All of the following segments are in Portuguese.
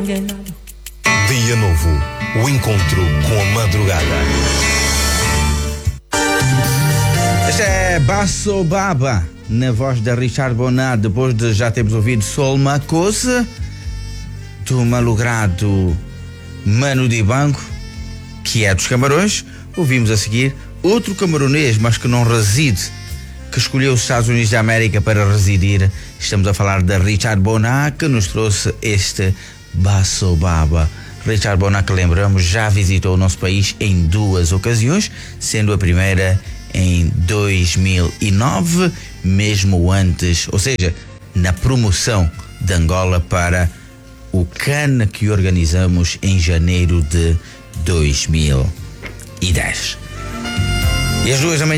Dia novo, o encontro com a madrugada. Este é Basso Baba, na voz de Richard Bonar, depois de já termos ouvido Sol Macose, do malogrado Mano Dibango, que é dos Camarões. Ouvimos a seguir outro camaronês, mas que não reside, que escolheu os Estados Unidos da América para residir. Estamos a falar de Richard Bonar, que nos trouxe este Basso Baba. Richard Bonar, que lembramos, já visitou o nosso país em 2 ocasiões, sendo a primeira em 2009, mesmo antes, ou seja, na promoção de Angola para o CAN que organizamos em janeiro de 2010. E às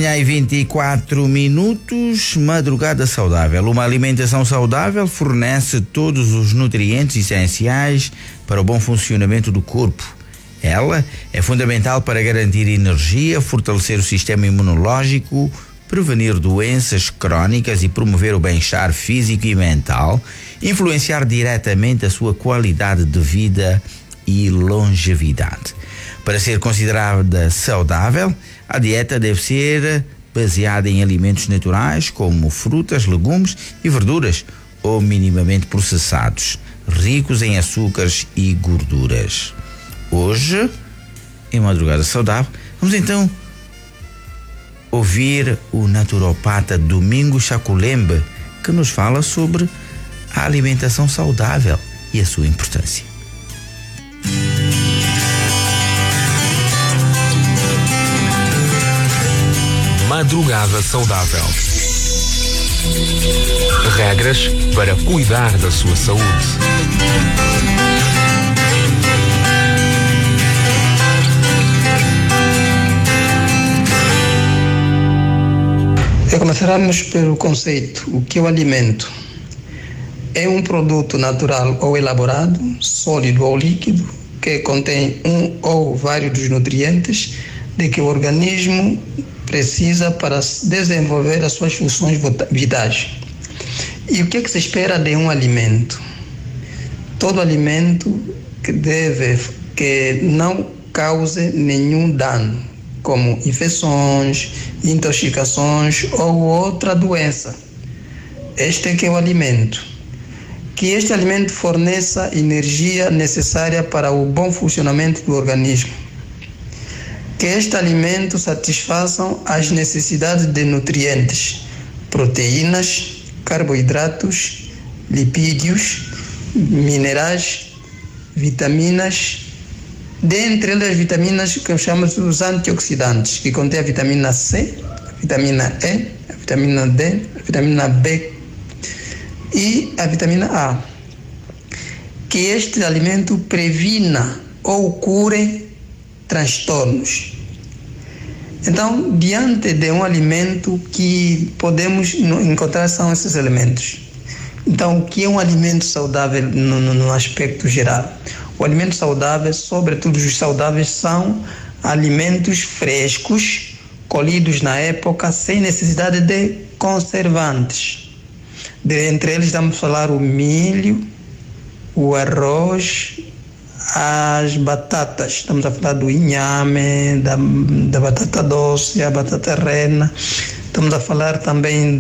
2h24, madrugada saudável. Uma alimentação saudável fornece todos os nutrientes essenciais para o bom funcionamento do corpo. Ela é fundamental para garantir energia, fortalecer o sistema imunológico, prevenir doenças crónicas e promover o bem-estar físico e mental, influenciar diretamente a sua qualidade de vida e longevidade. Para ser considerada saudável, a dieta deve ser baseada em alimentos naturais, como frutas, legumes e verduras, ou minimamente processados, ricos em açúcares e gorduras. Hoje, em Madrugada Saudável, vamos então ouvir o naturopata Domingos Chaculembe, que nos fala sobre a alimentação saudável e a sua importância. Madrugada Saudável. Regras para cuidar da sua saúde. Começaremos pelo conceito. O que é o alimento? É um produto natural ou elaborado, sólido ou líquido, que contém um ou vários dos nutrientes de que o organismo precisa para desenvolver as suas funções vitais. E o que é que se espera de um alimento? Todo alimento que não cause nenhum dano, como infecções, intoxicações ou outra doença. Este é que é o alimento. Que este alimento forneça energia necessária para o bom funcionamento do organismo. Que este alimento satisfaçam as necessidades de nutrientes, proteínas, carboidratos, lipídios, minerais, vitaminas, dentre elas vitaminas que chamamos os antioxidantes, que contém a vitamina C, a vitamina E, a vitamina D, a vitamina B e a vitamina A. Que este alimento previna ou cure transtornos. Então, diante de um alimento que podemos encontrar são esses elementos. Então, o que é um alimento saudável no aspecto geral? O alimento saudável, sobretudo os saudáveis, são alimentos frescos, colhidos na época, sem necessidade de conservantes. Entre eles, vamos falar o milho, o arroz, as batatas. Estamos a falar do inhame, da batata doce, a batata rena. Estamos a falar também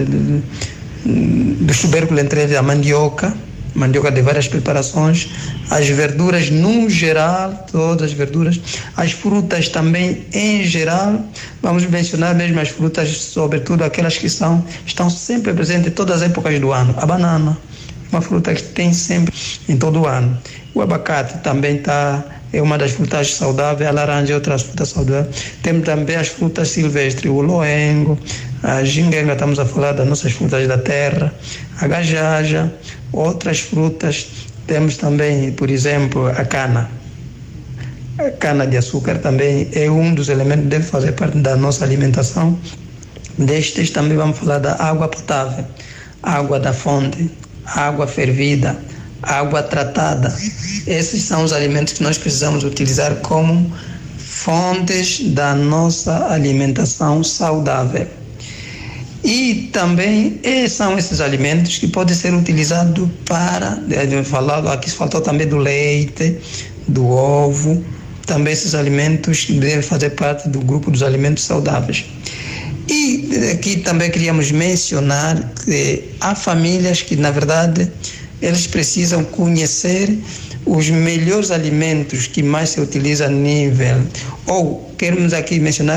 dos tubérculos, entre eles a mandioca de várias preparações, as verduras no geral, todas as verduras, as frutas também em geral. Vamos mencionar mesmo as frutas, sobretudo aquelas que estão sempre presentes em todas as épocas do ano. A banana, uma fruta que tem sempre em todo o ano. O abacate também é uma das frutas saudáveis, a laranja é outra fruta saudável. Temos também as frutas silvestres, o loengo, a gingenga, estamos a falar das nossas frutas da terra, a gajaja, outras frutas. Temos também, por exemplo, a cana. A cana de açúcar também é um dos elementos que deve fazer parte da nossa alimentação. Destes também vamos falar da água potável, água da fonte, água fervida, água tratada. Esses são os alimentos que nós precisamos utilizar como fontes da nossa alimentação saudável. E também são esses alimentos que podem ser utilizados para, aqui faltou também do leite, do ovo, também esses alimentos devem fazer parte do grupo dos alimentos saudáveis. E aqui também queríamos mencionar que há famílias que, na verdade, eles precisam conhecer os melhores alimentos que mais se utiliza a nível, ou queremos aqui mencionar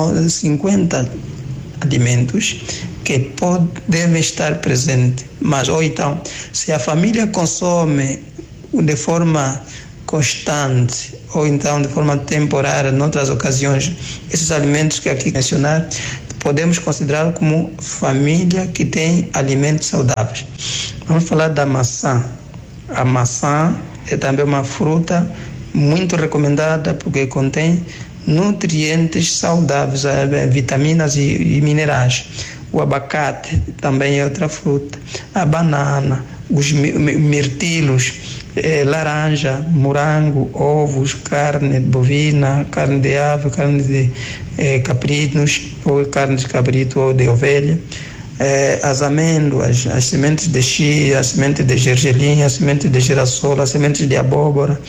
50 alimentos que devem estar presentes. Mas, ou então, se a família consome de forma constante, ou então de forma temporária, noutras ocasiões, esses alimentos que aqui mencionar, podemos considerar como família que tem alimentos saudáveis. Vamos falar da maçã. A maçã é também uma fruta muito recomendada porque contém nutrientes saudáveis, vitaminas e minerais. O abacate também é outra fruta. A banana, os mirtilos, laranja, morango, ovos, carne bovina, carne de ave, carne de caprinos, ou carne de cabrito ou de ovelha, as amêndoas, as sementes de chia, as sementes de gergelim, as sementes de girassol, as sementes de abóbora,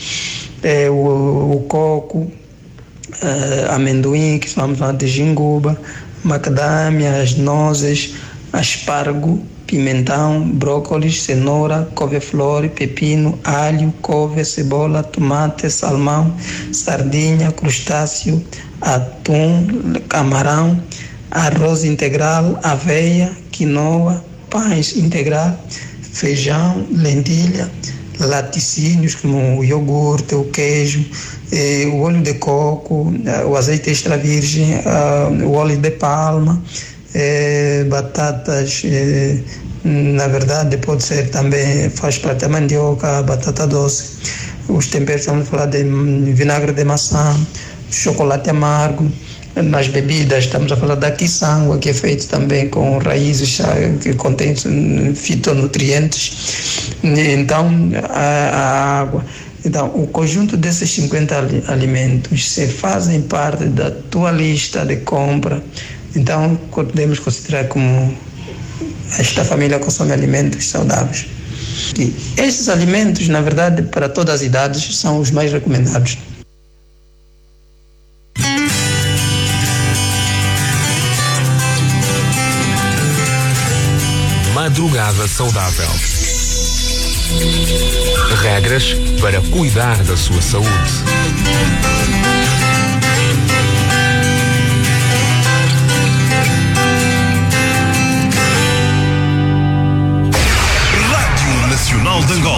o coco, amendoim, que vamos falar de jinguba, macadâmia, as nozes, aspargo, pimentão, brócolis, cenoura, couve-flor, pepino, alho, couve, cebola, tomate, salmão, sardinha, crustáceo, atum, camarão, arroz integral, aveia, quinoa, pães integral, feijão, lentilha, laticínios como o iogurte, o queijo, o óleo de coco, o azeite extra virgem, o óleo de palma, batatas, na verdade pode ser também, faz parte da mandioca, batata doce, os temperos, vamos falar de vinagre de maçã, chocolate amargo. Nas bebidas estamos a falar da quiçangua, que é feito também com raízes que contém fitonutrientes, então a água. Então, o conjunto desses 50 alimentos se fazem parte da tua lista de compra. Então, podemos considerar como esta família consome alimentos saudáveis. E esses alimentos, na verdade, para todas as idades, são os mais recomendados. Madrugada saudável. Regras para cuidar da sua saúde. Rádio Nacional de Angola.